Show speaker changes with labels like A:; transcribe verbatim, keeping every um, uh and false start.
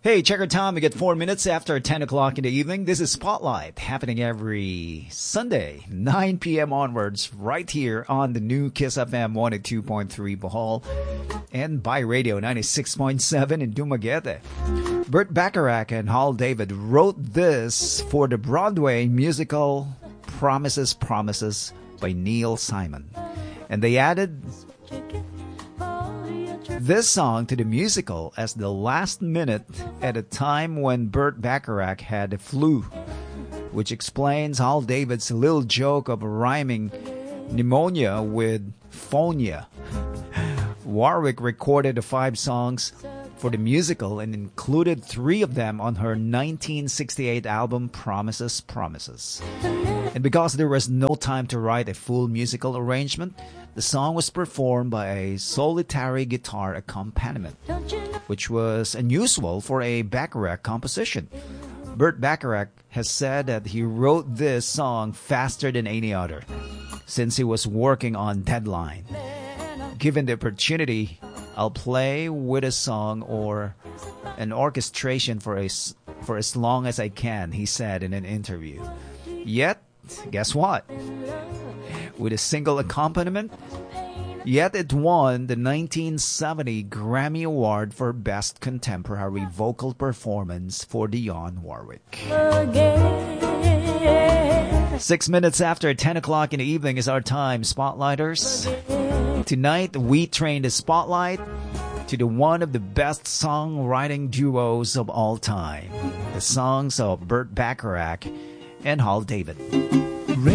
A: Hey, check our time. We get four minutes after ten o'clock in the evening. This is Spotlight, happening every Sunday, nine p.m. onwards, right here on the new Kiss F M one oh two point three Bohol and by radio ninety-six point seven in Dumaguete. Burt Bacharach and Hal David wrote this for the Broadway musical Promises, Promises by Neil Simon. And they added this song to the musical as the last minute at a time when Burt Bacharach had the flu, which explains Hal David's little joke of rhyming pneumonia with phonia. Warwick recorded the five songs for the musical and included three of them on her nineteen sixty-eight album Promises, Promises. And because there was no time to write a full musical arrangement, the song was performed by a solitary guitar accompaniment, which was unusual for a Bacharach composition. Burt Bacharach has said that he wrote this song faster than any other, since he was working on deadline. Given the opportunity, I'll play with a song or an orchestration for, a, for as long as I can, he said in an interview. Yet, guess what? With a single accompaniment, yet it won the nineteen seventy Grammy Award for Best Contemporary Vocal Performance for Dionne Warwick. Six minutes after ten o'clock in the evening is our time, Spotlighters. Tonight, we train the spotlight to the one of the best songwriting duos of all time, the songs of Burt Bacharach and Hal David.